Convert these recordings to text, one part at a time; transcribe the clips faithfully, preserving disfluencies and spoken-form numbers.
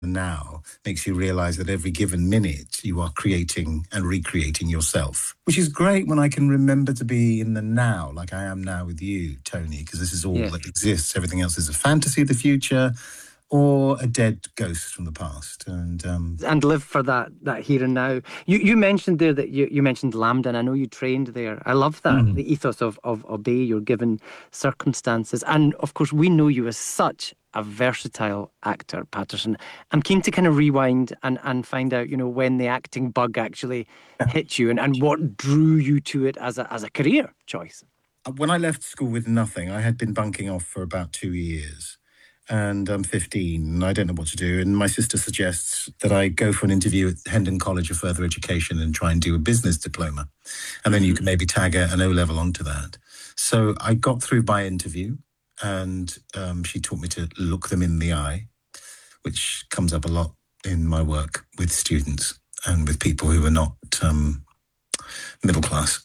now makes you realize that every given minute you are creating and recreating yourself, which is great when I can remember to be in the now, like I am now with you, Tony, because this is all Yeah. that exists. Everything else is a fantasy of the future or a dead ghost from the past. And um, and live for that that here and now. You you mentioned there that you, you mentioned LAMDA, and I know you trained there. I love that, mm. the ethos of, of obey your given circumstances. And of course, we know you as such a versatile actor, Patterson. I'm keen to kind of rewind and, and find out, you know, when the acting bug actually hit you and, and what drew you to it as a as a career choice. When I left school with nothing, I had been bunking off for about two years. And I'm fifteen, and I don't know what to do. And my sister suggests that I go for an interview at Hendon College of Further Education and try and do a business diploma. And then you can maybe tag a, an O-level onto that. So I got through my interview, and um, she taught me to look them in the eye, which comes up a lot in my work with students and with people who are not um, middle class.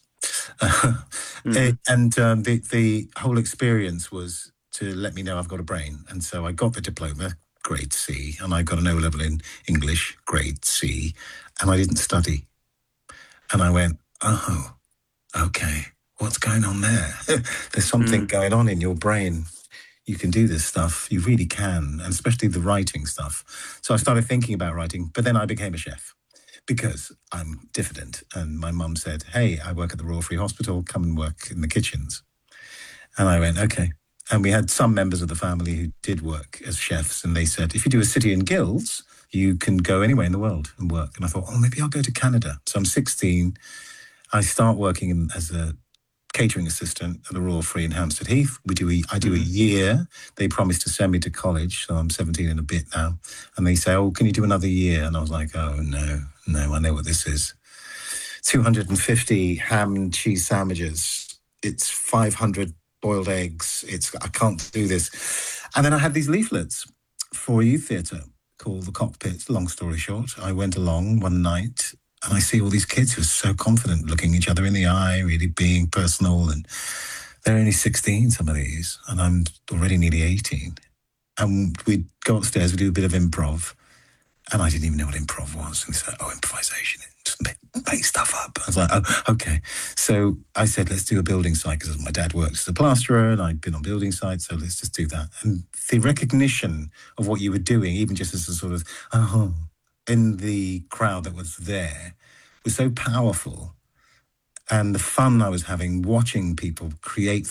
mm-hmm. And um, the, the whole experience was to let me know I've got a brain. And so I got the diploma, grade C, and I got an O-level in English, grade C, and I didn't study. And I went, oh, okay, what's going on there? There's something mm. going on in your brain. You can do this stuff. You really can, and especially the writing stuff. So I started thinking about writing, but then I became a chef because I'm diffident. And my mum said, hey, I work at the Royal Free Hospital, come and work in the kitchens. And I went, okay. And we had some members of the family who did work as chefs, and they said, if you do a City and Guilds, you can go anywhere in the world and work. And I thought, oh, maybe I'll go to Canada. So I'm sixteen. I start working in, as a catering assistant at the Royal Free in Hampstead Heath. We do a, I do a year. They promised to send me to college, so I'm seventeen and a bit now. And they say, oh, can you do another year? And I was like, oh, no, no, I know what this is. two hundred fifty ham and cheese sandwiches. It's five hundred boiled eggs. It's I can't do this. And then I had these leaflets for a youth theatre called The Cockpit. Long story short, I went along one night and I see all these kids who are so confident, looking each other in the eye, really being personal. And they're only sixteen, some of these, and I'm already nearly eighteen. And we'd go upstairs, we'd do a bit of improv. And I didn't even know what improv was. And they said, oh, improvisation. Just make, make stuff up. I was like, oh, okay. So I said, let's do a building site, because my dad works as a plasterer and I'd been on building sites, so let's just do that. And the recognition of what you were doing, even just as a sort of, oh, in the crowd that was there, was so powerful. And the fun I was having watching people create